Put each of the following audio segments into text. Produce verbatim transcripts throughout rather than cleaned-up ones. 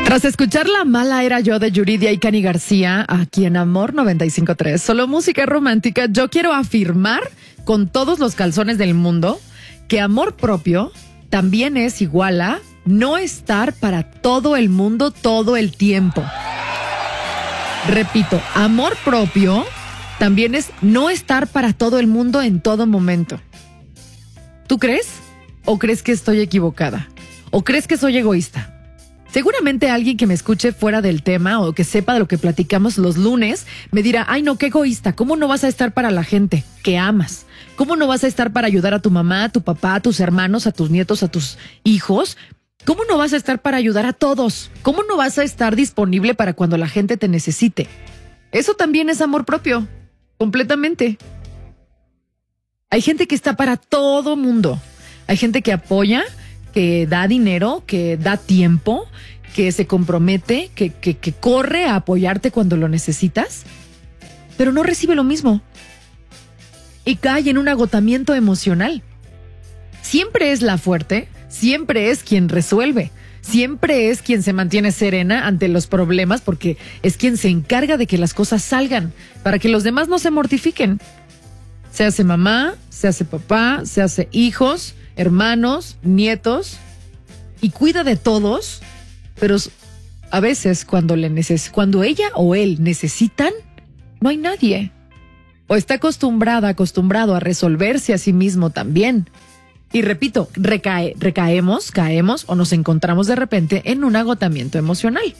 Tras escuchar La mala era yo de Yuridia y Cani García, aquí en Amor noventa y cinco punto tres, solo música romántica, yo quiero afirmar con todos los calzones del mundo que amor propio también es igual a no estar para todo el mundo todo el tiempo. Repito, amor propio también es no estar para todo el mundo en todo momento. ¿Tú crees? ¿O crees que estoy equivocada? ¿O crees que soy egoísta? Seguramente alguien que me escuche fuera del tema o que sepa de lo que platicamos los lunes me dirá, ay no, qué egoísta, ¿cómo no vas a estar para la gente que amas? ¿Cómo no vas a estar para ayudar a tu mamá, a tu papá, a tus hermanos, a tus nietos, a tus hijos? ¿Cómo no vas a estar para ayudar a todos? ¿Cómo no vas a estar disponible para cuando la gente te necesite? Eso también es amor propio, completamente. Hay gente que está para todo mundo. Hay gente que apoya, que da dinero, que da tiempo, que se compromete, que, que, que corre a apoyarte cuando lo necesitas, pero no recibe lo mismo. Y cae en un agotamiento emocional. Siempre es la fuerte, siempre es quien resuelve, siempre es quien se mantiene serena ante los problemas porque es quien se encarga de que las cosas salgan, para que los demás no se mortifiquen. Se hace mamá, se hace papá, se hace hijos, hermanos, nietos, y cuida de todos, pero a veces cuando, le neces- cuando ella o él necesitan, no hay nadie. O está acostumbrada, acostumbrado a resolverse a sí mismo también. Y repito, recae, recaemos, caemos o nos encontramos de repente en un agotamiento emocional.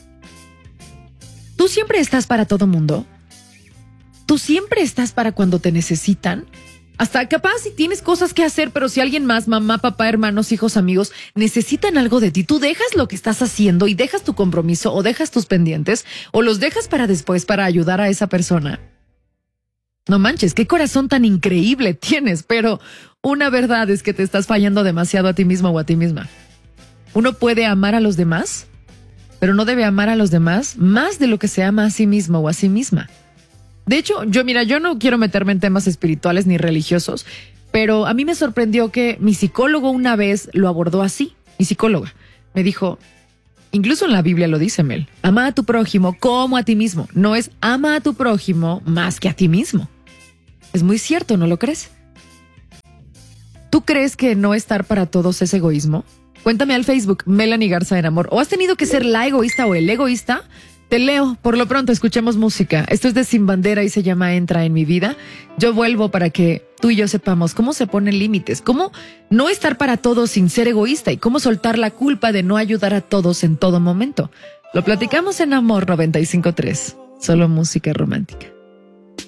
¿Tú siempre estás para todo mundo? ¿Tú siempre estás para cuando te necesitan? Hasta capaz si tienes cosas que hacer, pero si alguien más, mamá, papá, hermanos, hijos, amigos, necesitan algo de ti, tú dejas lo que estás haciendo y dejas tu compromiso o dejas tus pendientes o los dejas para después para ayudar a esa persona. No manches, qué corazón tan increíble tienes, pero una verdad es que te estás fallando demasiado a ti mismo o a ti misma. Uno puede amar a los demás, pero no debe amar a los demás más de lo que se ama a sí mismo o a sí misma. De hecho, yo mira, yo no quiero meterme en temas espirituales ni religiosos, pero a mí me sorprendió que mi psicólogo una vez lo abordó así. Mi psicóloga me dijo, incluso en la Biblia lo dice, Mel, ama a tu prójimo como a ti mismo. No es ama a tu prójimo más que a ti mismo. Es muy cierto, ¿no lo crees? ¿Tú crees que no estar para todos es egoísmo? Cuéntame al Facebook, Melanie Garza en Amor. ¿O has tenido que ser la egoísta o el egoísta? Te leo. Por lo pronto, escuchemos música. Esto es de Sin Bandera y se llama Entra en mi vida. Yo vuelvo para que tú y yo sepamos cómo se ponen límites, cómo no estar para todos sin ser egoísta y cómo soltar la culpa de no ayudar a todos en todo momento. Lo platicamos en Amor noventa y cinco punto tres. Solo música romántica.